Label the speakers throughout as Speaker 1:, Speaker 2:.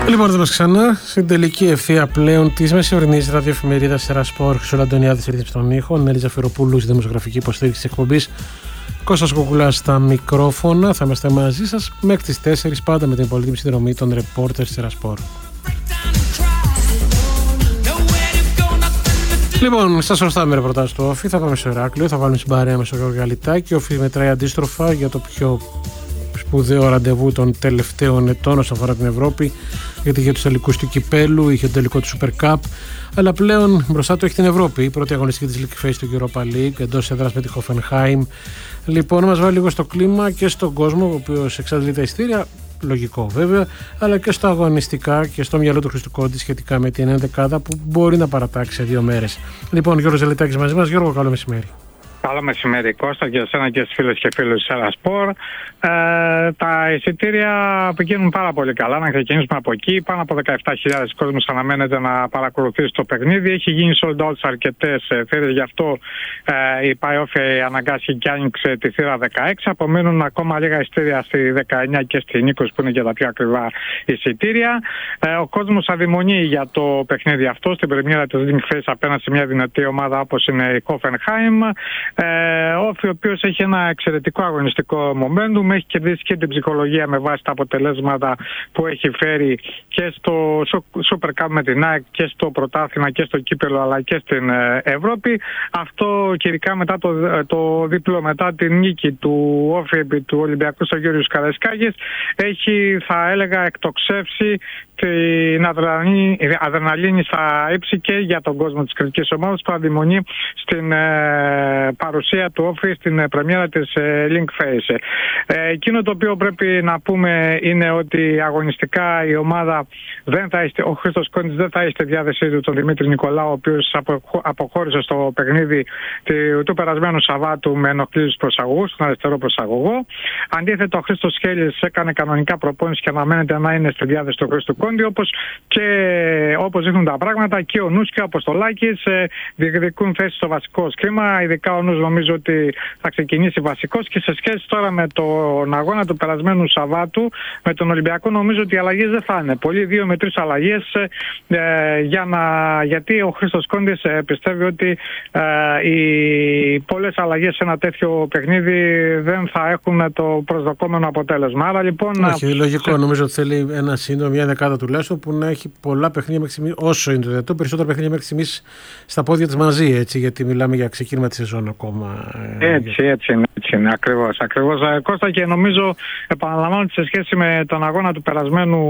Speaker 1: Λοιπόν, εδώ μας ξανά στην τελική ευθεία πλέον της μεσημερινής ραδιοεφημερίδας Ερασπορ. Χρυσόλα Αντωνιάδης ρύθμιση των ήχων, Νέλη Ζαφυροπούλου στη δημοσιογραφική υποστήριξη της εκπομπής, Κώστας Κοκουλάς στα μικρόφωνα. Θα είμαστε μαζί σας μέχρι τις 4, πάντα με την πολύτιμη συνδρομή των ρεπόρτερ της Ερασπορ. Λοιπόν, στα σωστά με ρεπορτάζ του Όφη, θα πάμε στο Ηράκλειο, θα βάλουμε στην παρέα με στον Γιώργο Γαλιτάκη. Ο Όφη μετράει αντίστροφα για το πιο σπουδαίο ραντεβού των τελευταίων ετών όσον αφορά την Ευρώπη, γιατί για τους τελικούς του Κυπέλου είχε το τελικό του Super Cup, αλλά πλέον μπροστά του έχει την Ευρώπη. Η πρώτη αγωνιστική της League Phase του Europa League εντός έδρας με τη Hoffenheim. Λοιπόν, μας βάλει λίγο στο κλίμα και στον κόσμο, ο οποίος εξαντλεί τα ειστήρια, λογικό βέβαια, αλλά και στα αγωνιστικά και στο μυαλό του Χρήστου Κόντη σχετικά με την 11η που μπορεί να παρατάξει σε 2 μέρες. Λοιπόν, Γιώργος Γαλιτάκης μαζί μας. Γιώργο, καλό μεσημέρι.
Speaker 2: Καλό μεσημέρι, Κώστα, και εσένα και στους φίλους και φίλους της Ερασπορ. Τα εισιτήρια πηγαίνουν πάρα πολύ καλά. Να ξεκινήσουμε από εκεί. Πάνω από 17.000 κόσμος αναμένεται να παρακολουθήσει το παιχνίδι. Έχει γίνει sold out σε αρκετές θύρες, γι' αυτό η ΠΑΕΟΦΗ αναγκάστηκε και άνοιξε τη θύρα 16. Απομένουν ακόμα λίγα εισιτήρια στη 19 και στη 20 που είναι και τα πιο ακριβά εισιτήρια. Ο κόσμος αδειμονεί για το παιχνίδι αυτό στην πρεμιέρα της League Phase απέναντι σε μια δυνατή ομάδα όπως είναι η Hoffenheim. Όφη, ο οποίος έχει ένα εξαιρετικό αγωνιστικό momentum, έχει κερδίσει και την ψυχολογία με βάση τα αποτελέσματα που έχει φέρει και στο Super Cup με την ΑΕΚ και στο πρωτάθλημα και στο κύπελο αλλά και στην Ευρώπη. Αυτό και ειδικά μετά το διπλό, μετά την νίκη του Όφη επί του Ολυμπιακού στο Γιώργος Καραϊσκάκης, έχει, θα έλεγα, εκτοξεύσει την αδρεναλίνη στα ύψη και για τον κόσμο της κριτικής ομάδας που αδειμονεί στην παρουσία του Όφη στην πρεμιέρα της League Phase. Εκείνο το οποίο πρέπει να πούμε είναι ότι αγωνιστικά η ομάδα ο Χρήστος Κόντης δεν θα έχει στη διάθεσή του τον Δημήτρη Νικολάου, ο οποίος αποχώρησε στο παιχνίδι του περασμένου Σαββάτου με ενοχλήσεις προσαγωγούς, στον αριστερό προσαγωγό. Αντίθετα, ο Χρήστος Σκέλης έκανε κανονικά προπόνηση και αναμένεται να είναι στη διάθεση του Χρήστου Κόντι, όπως δείχνουν τα πράγματα, και ο Νους και ο Αποστολάκης διεκδικούν θέση στο βασικό σκήμα. Ειδικά ο Νους νομίζω ότι θα ξεκινήσει βασικός, και σε σχέση τώρα με τον αγώνα του περασμένου Σαββάτου με τον Ολυμπιακό, νομίζω ότι οι αλλαγές δεν θα είναι πολύ, 2 με 3 αλλαγές, γιατί ο Χρήστος Κόντης πιστεύει ότι οι πολλές αλλαγές σε ένα τέτοιο παιχνίδι δεν θα έχουν το προσδοκόμενο αποτέλεσμα. Άρα λοιπόν.
Speaker 1: Όχι, λογικό. Νομίζω ότι θέλει ένα σύντομο, μια δεκάδα τουλάχιστον, που να έχει πολλά παιχνίδια μέχρι στιγμή, όσο είναι το δυνατό, περισσότερα παιχνίδια μέχρι στιγμή στα πόδια της μαζί, έτσι, γιατί μιλάμε για ξεκίνημα τη σεζόν ακόμα.
Speaker 2: Έτσι είναι. Ακριβώς. Κώστα, και νομίζω, επαναλαμβάνω, σε σχέση με τον αγώνα του περασμένου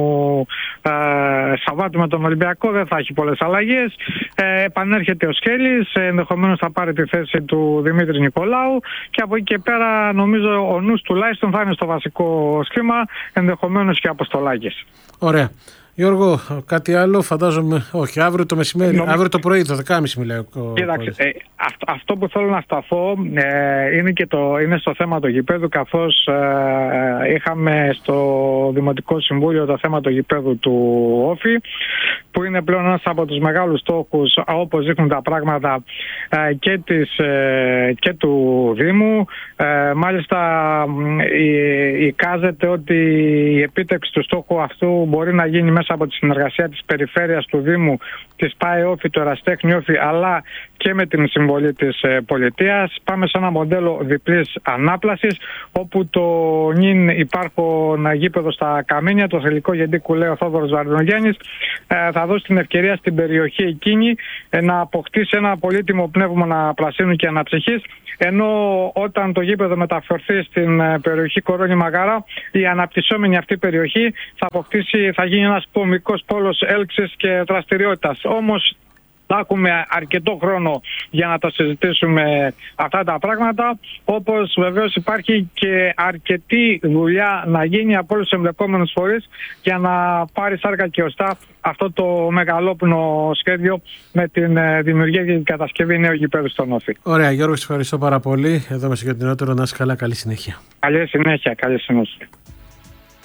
Speaker 2: Σαββάτου με τον Ολυμπιακό δεν θα έχει πολλές αλλαγές. Επανέρχεται ο Σκέλης, ενδεχομένως θα πάρει τη θέση του Δημήτρη Νικολάου, και από εκεί και πέρα νομίζω ο Νους τουλάχιστον θα είναι στο βασικό σχήμα, ενδεχομένως και Αποστολάκης.
Speaker 1: Ωραία. Γιώργο, κάτι άλλο, φαντάζομαι, όχι, αύριο το μεσημέρι, αύριο το πρωί, το 10.30 μιλάει.
Speaker 2: Κοίταξε, αυτό που θέλω να σταθώ είναι στο θέμα του γηπέδου, καθώς είχαμε στο Δημοτικό Συμβούλιο το θέμα του γηπέδου του Όφη, που είναι πλέον ένας από τους μεγάλους στόχους, όπως δείχνουν τα πράγματα, και του Δήμου. Μάλιστα εικάζεται ότι η επίτευξη του στόχου αυτού μπορεί να γίνει μέσα από τη συνεργασία της περιφέρειας, του Δήμου, της ΠΑΕ Όφη, του Εραστέχνη Όφη, αλλά και με την συμβολή της πολιτείας. Πάμε σε ένα μοντέλο διπλής ανάπλασης, όπου το νυν υπάρχον γήπεδο στα Καμίνια, το θελικό γεντίκου, λέει ο Θόδωρος Βαρδινογέννης, θα δώσει την ευκαιρία στην περιοχή εκείνη να αποκτήσει ένα πολύτιμο πνεύμα πρασίνου και αναψυχής, ενώ όταν το γήπεδο μεταφερθεί στην περιοχή Κορώνη Μαγάρα, η αναπτυσσόμενη αυτή περιοχή θα γίνει ένας κομβικός πόλος έλξης και δραστηριότητας. Όμως θα έχουμε αρκετό χρόνο για να τα συζητήσουμε αυτά τα πράγματα, όπως βεβαίως υπάρχει και αρκετή δουλειά να γίνει από όλους τους εμπλεκόμενους φορείς για να πάρει σάρκα και οστά αυτό το μεγαλόπνο σχέδιο με την δημιουργία και την κατασκευή νέου γηπέδου στον Όφη.
Speaker 1: Ωραία, Γιώργο, σας ευχαριστώ πάρα πολύ. Εδώ είμαστε για την νεότερο. Να είσαι καλά, καλή συνέχεια.
Speaker 2: Καλή συνέχεια.